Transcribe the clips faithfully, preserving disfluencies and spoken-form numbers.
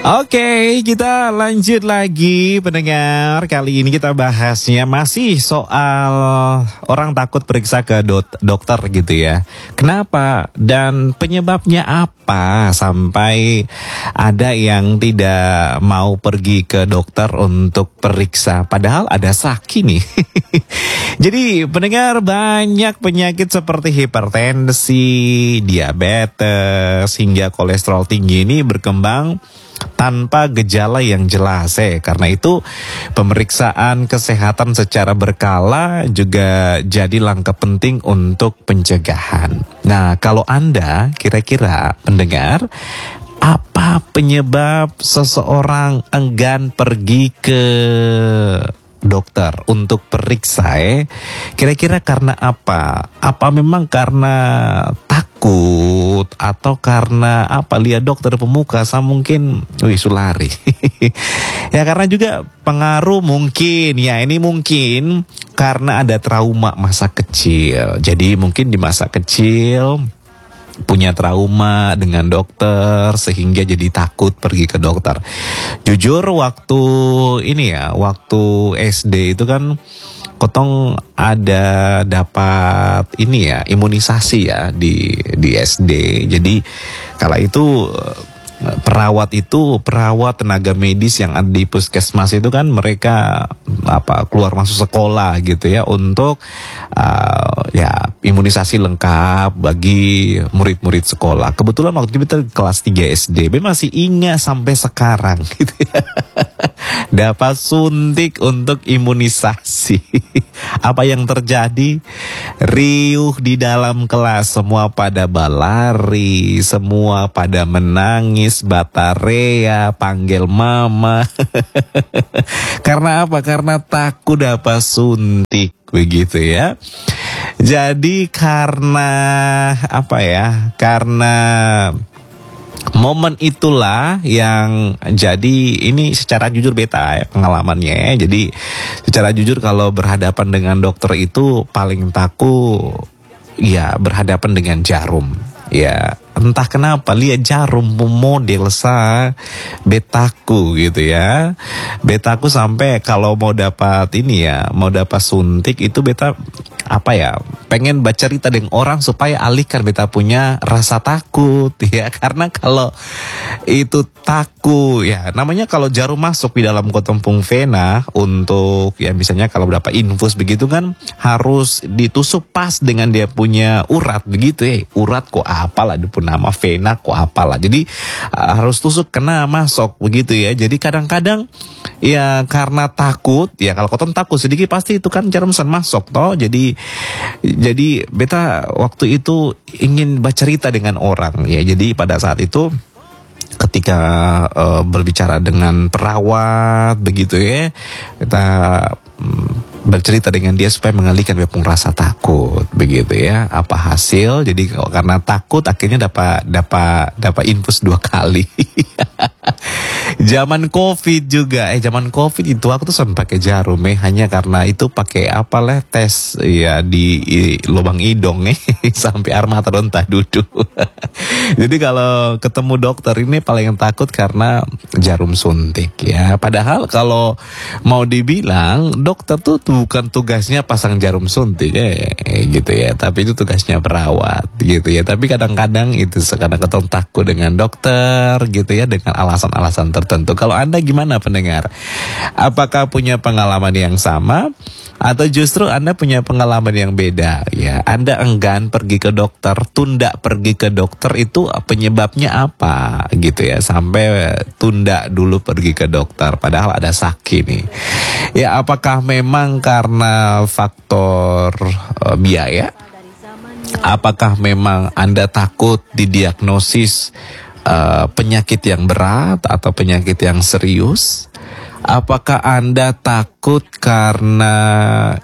Oke, kita lanjut lagi pendengar. Kali ini kita bahasnya masih soal orang takut periksa ke dot- dokter gitu ya. Kenapa? Dan penyebabnya apa sampai ada yang tidak mau pergi ke dokter untuk periksa? Padahal ada sakit nih. Jadi pendengar, banyak penyakit seperti hipertensi, diabetes, hingga kolesterol tinggi ini berkembang tanpa gejala yang jelas eh. Karena itu pemeriksaan kesehatan secara berkala juga jadi langkah penting untuk pencegahan. Nah, kalau Anda kira-kira pendengar, apa penyebab seseorang enggan pergi ke dokter untuk periksa eh? Kira-kira karena apa? Apa memang karena takut atau karena apa? Lihat dokter pemuka sama mungkin wih sulari. Ya karena juga pengaruh mungkin ya ini mungkin karena ada trauma masa kecil. Jadi mungkin di masa kecil punya trauma dengan dokter sehingga jadi takut pergi ke dokter. Jujur waktu ini ya, waktu S D itu kan Kotong ada dapat ini ya, imunisasi ya di di S D. Jadi kala itu perawat itu perawat tenaga medis yang ada di puskesmas itu kan mereka apa keluar masuk sekolah gitu ya untuk uh, ya imunisasi lengkap bagi murid-murid sekolah. Kebetulan waktu kita kelas tiga S D, B masih ingat sampai sekarang gitu ya. Dapat suntik untuk imunisasi. Apa yang terjadi? Riuh di dalam kelas, semua pada berlari, semua pada menangis, batarea, panggil mama. Karena apa? Karena takut dapat suntik, begitu ya. Jadi karena apa ya? Karena momen itulah yang jadi ini secara jujur beta ya, pengalamannya. Jadi secara jujur kalau berhadapan dengan dokter itu paling takut ya berhadapan dengan jarum. Ya entah kenapa lihat jarum model sa betaku gitu ya. Betaku sampai kalau mau dapat ini ya, mau dapat suntik itu beta apa ya, pengen baca cerita dengan orang supaya alihkan beta punya rasa takut ya. Karena kalau itu takut ya, namanya kalau jarum masuk di dalam kotompung vena untuk ya misalnya kalau dapat infus begitu kan harus ditusuk pas dengan dia punya urat begitu ya. Urat kok apalah dia pun nama vena kok apalah. Jadi uh, harus tusuk kena masuk begitu ya. Jadi kadang-kadang ya karena takut ya, kalau koton takut sedikit pasti itu kan jarum sen masuk toh. Jadi jadi beta waktu itu ingin bercerita dengan orang ya. Jadi pada saat itu ketika uh, berbicara dengan perawat begitu ya, kita um, bercerita dengan dia supaya mengalihkan dia punya rasa takut begitu ya. Apa hasil? Jadi karena takut akhirnya dapat dapat dapat infus dua kali. Zaman Covid juga, eh zaman Covid itu aku tuh sempat pakai jarum eh hanya karena itu pakai apalah tes ya di, di lubang hidung eh sampai air mata entah duduk. Jadi kalau ketemu dokter ini paling takut karena jarum suntik ya. Padahal kalau mau dibilang dokter tuh bukan tugasnya pasang jarum suntik eh gitu ya, tapi itu tugasnya perawat gitu ya. Tapi kadang-kadang itu sekarang ketong takut dengan dokter gitu ya dengan alasan-alasan tertentu. Kalau Anda gimana pendengar? Apakah punya pengalaman yang sama atau justru Anda punya pengalaman yang beda ya? Anda enggan pergi ke dokter, tunda pergi ke dokter itu penyebabnya apa gitu ya, sampai tunda dulu pergi ke dokter padahal ada sakit nih. Ya apakah memang karena faktor uh, biaya? Apakah memang Anda takut didiagnosis uh, penyakit yang berat atau penyakit yang serius? Apakah Anda takut karena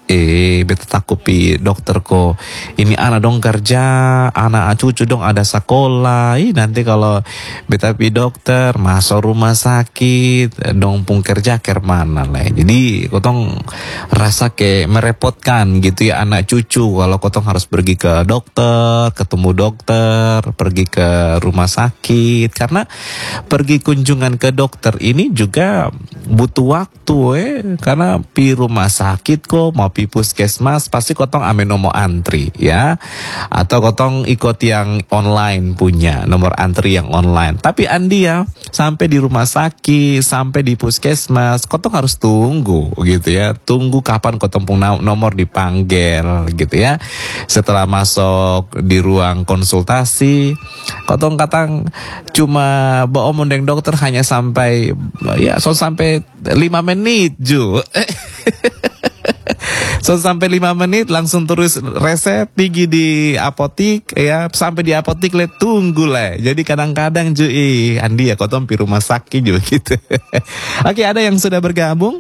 Eh, beta takut pi dokter ko. Ini anak dong kerja, anak cucu dong ada sekolah. Ih, nanti kalau beta pi dokter masuk rumah sakit, dong pun kerja ke mana lah. Jadi kotong rasa kayak merepotkan gitu ya anak cucu kalau kotong harus pergi ke dokter, ketemu dokter, pergi ke rumah sakit. Karena pergi kunjungan ke dokter ini juga butuh waktu eh. Karena pi rumah sakit kok mau pi puskesmas pasti kotong ame nomor antri ya, atau kotong ikut yang online punya nomor antri yang online. Tapi Andi ya sampai di rumah sakit, sampai di puskesmas kotong harus tunggu gitu ya, tunggu kapan kotong pun nomor dipanggil gitu ya. Setelah masuk di ruang konsultasi kotong katang cuma bawa omong dengan dokter hanya sampai ya so sampai lima menit ju. So sampai lima menit langsung terus resep pergi di apotik ya, sampai di apotik le tunggu lah. Jadi kadang-kadang cuy Andi ya kotong pi rumah sakit juga gitu. Oke, ada yang sudah bergabung?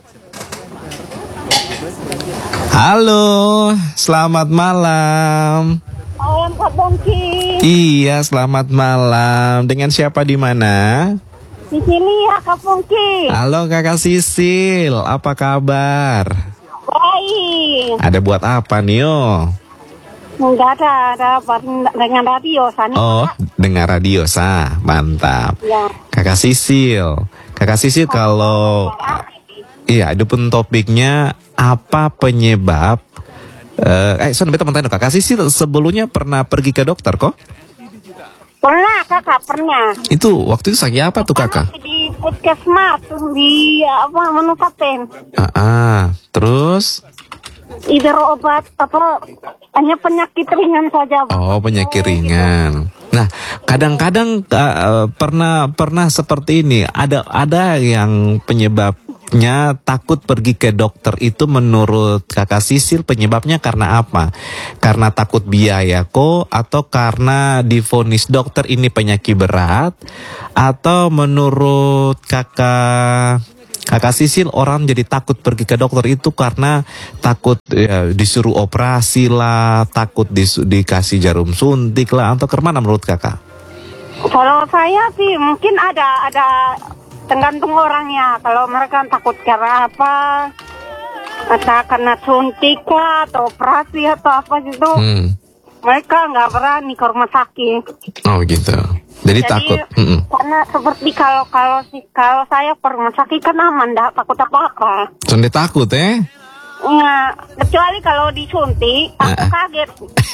Halo, selamat malam. Malam Kak Bongki. Iya, selamat malam. Dengan siapa di mana? Di sini ya Kak Bongki. Halo Kakak Sisil, apa kabar? Baik. Ada buat apa nih yo? Enggak ada, ada buat dengan radio sana. Oh, dengar radio sah, mantap. Ya. Kakak Sisil, Kakak Sisil kalau iya, ada pun topiknya apa penyebab? Eh, eh sorry, beta mau tanya Kakak Sisil sebelumnya pernah pergi ke dokter kok? Pernah Kakak, pernah. Itu waktu itu sakit apa tuh Kakak? Di puskesmas, di apa Menukaten. Ah, ah, terus? Ider obat apa hanya penyakit ringan saja. Oh, penyakit ringan. Nah, kadang-kadang uh, pernah pernah seperti ini. Ada ada yang penyebabnya takut pergi ke dokter itu menurut Kakak Sisil penyebabnya karena apa? Karena takut biaya kok, atau karena divonis dokter ini penyakit berat, atau menurut Kakak Kakak Sisil orang jadi takut pergi ke dokter itu karena takut ya, disuruh operasi lah, takut disu- dikasih jarum suntik lah, atau kemana menurut Kakak? Kalau saya sih mungkin ada ada tergantung orangnya. Kalau mereka takut karena apa, atau karena suntik lah, atau operasi atau apa gitu, Hmm. mereka nggak berani ke rumah sakit. Oh gitu. Jadi, Jadi takut. Mm-mm. karena seperti kalau kalau si kalau saya ke rumah sakit kan aman, dah takut apa-apa. Sonde takut eh? Nah, kecuali kalau disuntik, aku Nah. kaget.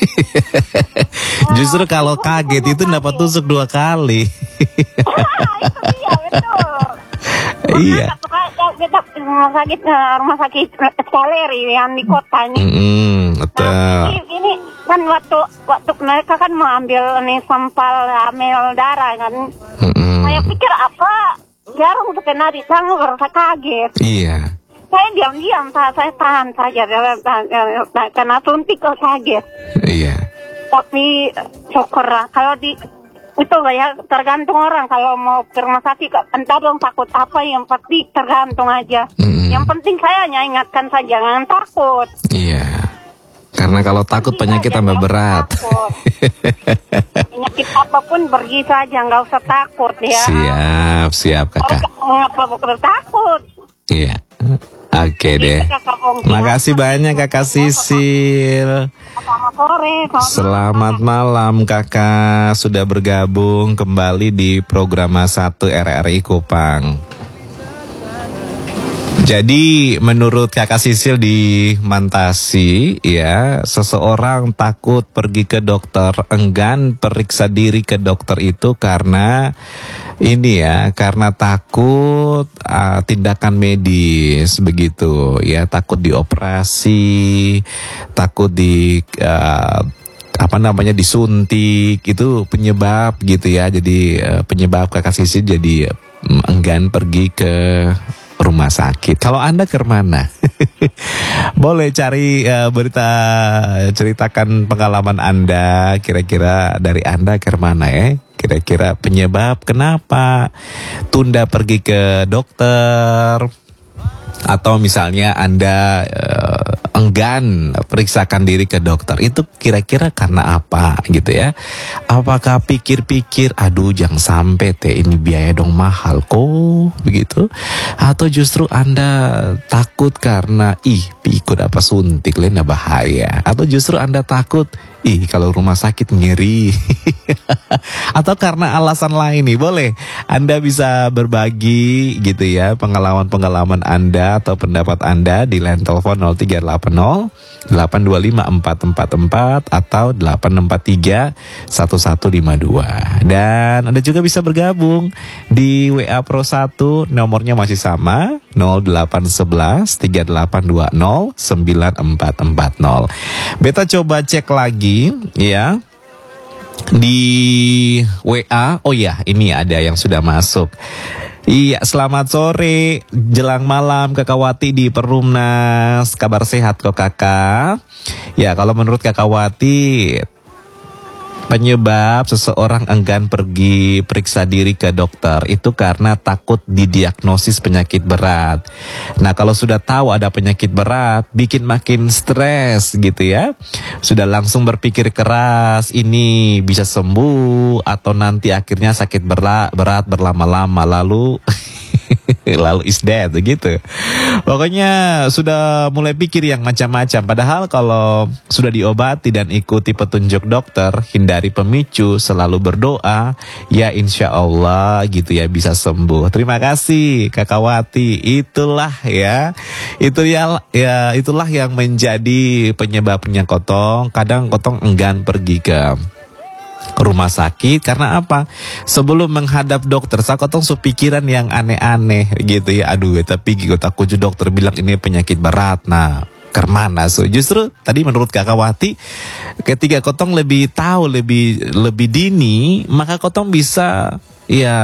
Justru kalau kaget itu dapat tusuk dua kali. Itu dia, betul. Iya. Makanya satu kali kita ke rumah sakit, eh, rumah sakit Kaleri yang di kotanya. Mm-mm, betul. Nah, ini, ini kan waktu waktu mereka kan mau ambil nih sampel ambil darah kan. Mm-mm. Saya pikir apa jarum udah kena di tangan, baru saya kaget. Iya. Saya diam-diam, saya, saya tahan saja karena suntik kok kaget. Iya. Tapi syukur lah kalau di itu lah ya, tergantung orang kalau mau ke rumah sakit entah dong takut apa, yang pasti tergantung aja. Mm-mm. Yang penting saya hanya ingatkan saja jangan takut. Iya. Karena kalau takut penyakit tambah berat. Penyakit apapun pergi saja, nggak usah takut ya. Siap, siap Kakak. Ngapa bukan takut? Iya. Oke deh. Makasih banyak Kakak Sisil. Selamat sore. Selamat malam Kakak, sudah bergabung kembali di program satu R R I Kupang. Jadi menurut Kakak Sisil di Mantasi ya, seseorang takut pergi ke dokter, enggan periksa diri ke dokter itu karena ini ya, karena takut uh, tindakan medis begitu ya, takut dioperasi, takut di uh, apa namanya disuntik, itu penyebab gitu ya. Jadi uh, penyebab Kakak Sisil jadi um, enggan pergi ke rumah sakit. Kalau Anda ke mana? Boleh cari uh, berita, ceritakan pengalaman Anda, kira-kira dari Anda ke mana ya? Kira-kira penyebab kenapa tunda pergi ke dokter, atau misalnya Anda uh, enggan periksakan diri ke dokter, itu kira-kira karena apa gitu ya? Apakah pikir-pikir, aduh jangan sampai teh ini biaya dong mahal kok begitu? Atau justru Anda takut karena ih pikir apa suntik lainnya bahaya? Atau justru Anda takut ih kalau rumah sakit ngeri? Atau karena alasan lain nih, boleh Anda bisa berbagi gitu ya pengalaman-pengalaman Anda atau pendapat Anda di line telepon nol tiga delapan nol delapan dua lima empat empat empat atau delapan empat tiga satu satu lima dua. Dan Anda juga bisa bergabung di W A Pro satu, nomornya masih sama nol delapan satu satu tiga delapan dua nol sembilan empat empat nol. Beta coba cek lagi ya di W A. Oh ya, ini ada yang sudah masuk. Iya, selamat sore, jelang malam Kakak Wati di Perumnas. Kabar sehat kok kakak? Ya, kalau menurut Kakak Wati, penyebab seseorang enggan pergi periksa diri ke dokter itu karena takut didiagnosis penyakit berat. Nah, kalau sudah tahu ada penyakit berat, bikin makin stres gitu ya. Sudah langsung berpikir keras, ini bisa sembuh atau nanti akhirnya sakit berat, berat berlama-lama lalu lalu is dead gitu. Pokoknya sudah mulai pikir yang macam-macam. Padahal kalau sudah diobati dan ikuti petunjuk dokter, hindari pemicu, selalu berdoa, ya insya Allah gitu ya bisa sembuh. Terima kasih Kakak Wati. Itulah ya, itu ya, ya itulah yang menjadi penyebabnya Kotong. Kadang Kotong enggan pergi ke ke rumah sakit karena apa? Sebelum menghadap dokter, saya kotong pikiran yang aneh-aneh gitu ya. Aduh, tapi gue takut dokter bilang ini penyakit berat. Nah, kemana? So, justru tadi menurut Kakak Wati, ketika kotong lebih tahu, lebih lebih dini, maka kotong bisa ya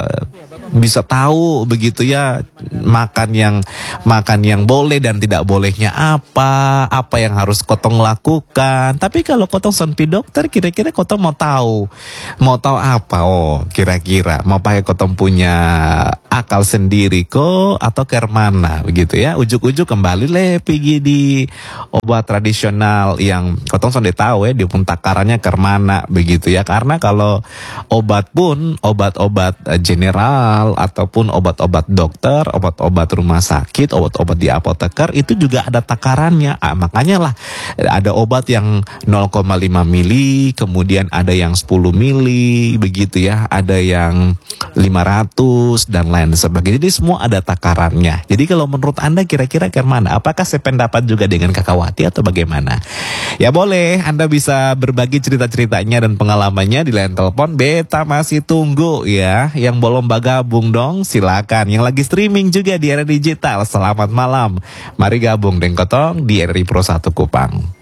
bisa tahu begitu ya, makan yang makan yang boleh dan tidak bolehnya apa, apa yang harus kotong lakukan. Tapi kalau kotong sampai dokter, kira-kira kotong mau tahu, mau tahu apa? Oh, kira-kira mau pakai kotong punya akal sendiri kok atau ke mana begitu ya? Ujuk-ujuk kembali le pergi di obat tradisional yang kotong sudah tahu ya, dia pun takarannya ke mana begitu ya. Karena kalau obat pun obat-obat general ataupun obat-obat dokter, obat-obat rumah sakit, obat-obat di apoteker itu juga ada takarannya. Ah, makanya lah ada obat yang nol koma lima mili, kemudian ada yang sepuluh mili begitu ya, ada yang lima ratus dan lain sebagainya. Jadi semua ada takarannya. Jadi kalau menurut Anda kira-kira ke mana? Apakah sependapat juga dengan Kakak Wati atau bagaimana? Ya boleh, Anda bisa berbagi cerita-ceritanya dan pengalamannya di line telepon. Beta masih tunggu ya. Yang belum gabung dong, silakan. Yang lagi streaming juga di era digital, selamat malam. Mari gabung dengan Kotong di R R I Pro satu Kupang.